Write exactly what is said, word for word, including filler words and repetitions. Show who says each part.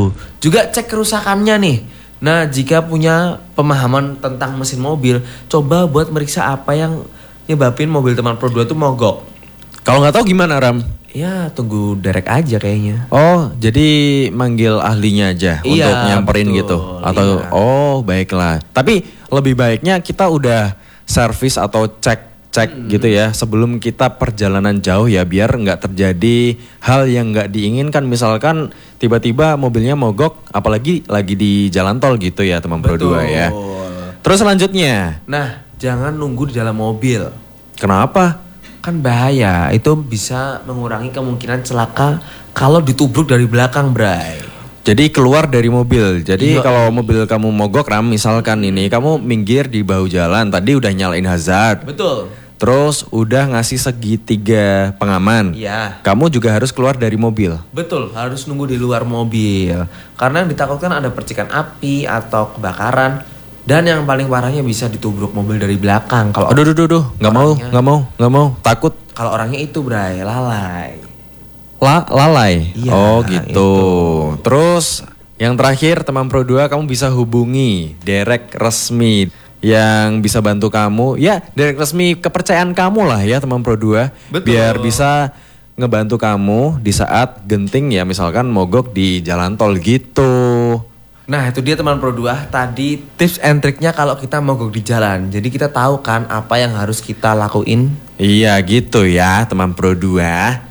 Speaker 1: Itu. Juga cek kerusakannya nih. Nah, jika punya pemahaman tentang mesin mobil, coba buat meriksa apa yang nyebabin mobil teman Pro dua tuh mogok.
Speaker 2: Kalau nggak tahu gimana, Ram?
Speaker 1: Ya, tunggu derek aja kayaknya.
Speaker 2: Oh, jadi manggil ahlinya aja
Speaker 1: Iya,
Speaker 2: untuk nyamperin
Speaker 1: betul,
Speaker 2: gitu. Atau
Speaker 1: iya.
Speaker 2: oh, baiklah. Tapi lebih baiknya kita udah servis atau cek-cek hmm. gitu ya sebelum kita perjalanan jauh ya, biar nggak terjadi hal yang nggak diinginkan. Misalkan tiba-tiba mobilnya mogok, apalagi lagi di jalan tol gitu ya, teman Pro dua ya. Terus selanjutnya.
Speaker 1: Nah, jangan nunggu di dalam mobil.
Speaker 2: Kenapa?
Speaker 1: Kan bahaya, itu bisa mengurangi kemungkinan celaka kalau ditubruk dari belakang, Bray.
Speaker 2: Jadi keluar dari mobil. Jadi
Speaker 1: Iya.
Speaker 2: kalau mobil kamu mogok, Ram, misalkan ini kamu minggir di bahu jalan, tadi udah nyalain hazard.
Speaker 1: Betul.
Speaker 2: Terus udah ngasih segitiga pengaman.
Speaker 1: Iya.
Speaker 2: Kamu juga harus keluar dari mobil.
Speaker 1: Betul, harus nunggu di luar mobil. Karena yang ditakutkan ada percikan api atau kebakaran. Dan yang paling parahnya bisa ditubruk mobil dari belakang. Kalau
Speaker 2: Aduh, aduh, aduh, aduh. Nggak mau,
Speaker 1: orangnya-
Speaker 2: nggak mau, nggak mau. Takut
Speaker 1: Kalau orangnya itu, Bray, lalai.
Speaker 2: la lalai.
Speaker 1: Iya,
Speaker 2: Oh gitu.
Speaker 1: itu.
Speaker 2: Terus yang terakhir, teman Pro dua, kamu bisa hubungi derek resmi yang bisa bantu kamu. Ya, derek resmi kepercayaan kamu lah ya, teman Pro dua.
Speaker 1: Betul.
Speaker 2: Biar bisa ngebantu kamu di saat genting ya, misalkan mogok di jalan tol gitu.
Speaker 1: Nah, itu dia teman Pro dua. Tadi tips and triknya kalau kita mogok di jalan. Jadi kita tahu kan apa yang harus kita lakuin.
Speaker 2: Iya gitu ya, teman Pro dua.